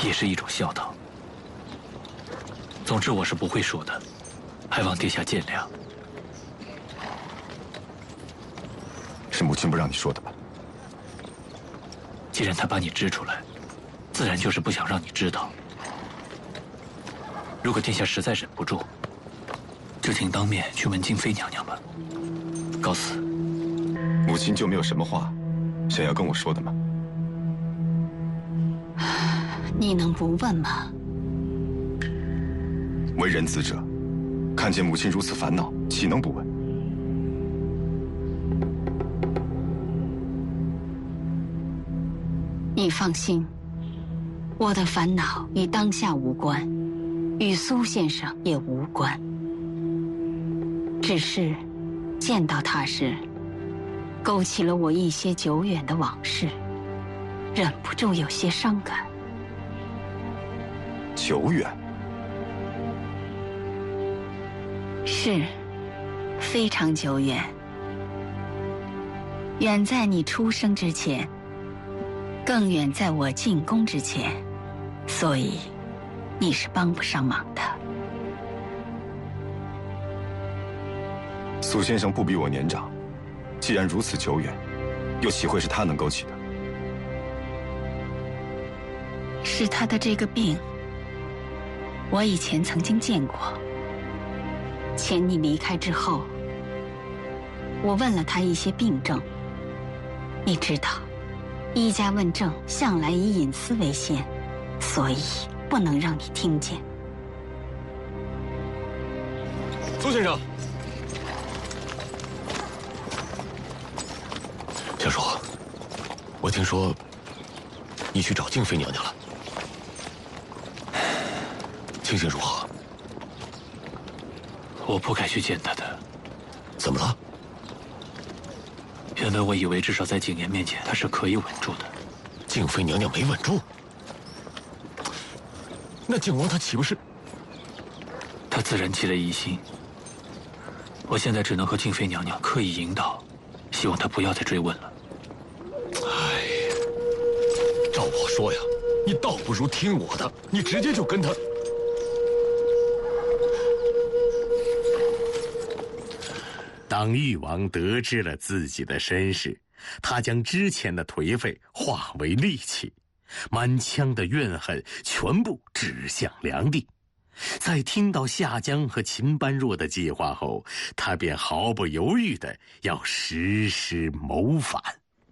也是一种孝道。总之我是不会说的，还望殿下见谅。 是母亲不让你说的吧？ 既然他把你支出来，自然就是不想让你知道。如果殿下实在忍不住，就请当面去问静妃娘娘吧。告辞。 母亲就没有什么话想要跟我说的吗？ 你能不问吗？ 为人子者，看见母亲如此烦恼，岂能不问？ 你放心，我的烦恼与当下无关，与苏先生也无关。只是见到他时，勾起了我一些久远的往事，忍不住有些伤感。 久远？ 是，非常久远，远在你出生之前，更远在我进宫之前，所以你是帮不上忙的。 苏先生不比我年长，既然如此久远，又岂会是他能勾起的？ 是他的这个病，我以前曾经见过。前你离开之后，我问了他一些病症。你知道，医家问症向来以隐私为先，所以不能让你听见。 苏先生， 家叔，我听说你去找静妃娘娘了，情形如何？ 我不该去见她的。 怎么了？ 原本我以为至少在景琰面前她是可以稳住的。 静妃娘娘没稳住，那靖王他岂不是？ 他自然起了疑心。我现在只能和静妃娘娘刻意引导，希望她不要再追问了。 哎呀，照我说呀，你倒不如听我的，你直接就跟他。 当誉王得知了自己的身世，他将之前的颓废化为戾气，满腔的怨恨全部指向梁帝。在听到夏江和秦般若的计划后，他便毫不犹豫地要实施谋反。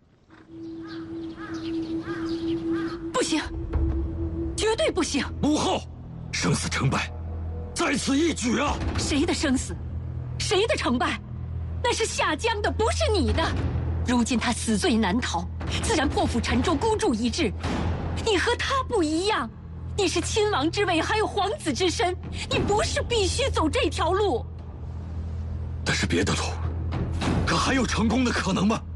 不行，绝对不行！ 母后，生死成败，在此一举啊！ 谁的生死，谁的成败，那是夏江的，不是你的。如今他死罪难逃，自然破釜沉舟，孤注一掷。你和他不一样，你是亲王之位，还有皇子之身，你不是必须走这条路。 但是别的路，可还有成功的可能吗？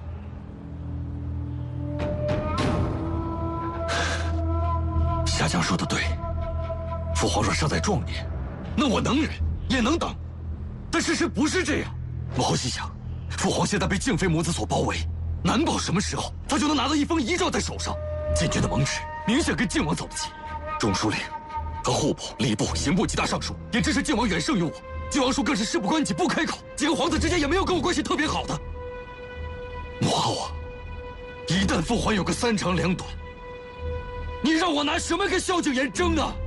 夏江说的对，父皇若尚在壮年，那我能忍，也能等。但事实不是这样。母后细想，父皇现在被静妃母子所包围，难保什么时候他就能拿到一封遗诏在手上。禁军的盟旨明显跟靖王走得近，中书令和户部、礼部、刑部几大尚书也支持靖王远胜于我。靖王叔更是事不关己不开口，几个皇子之间也没有跟我关系特别好的。母后啊，一旦父皇有个三长两短，你让我拿什么跟萧景琰争呢？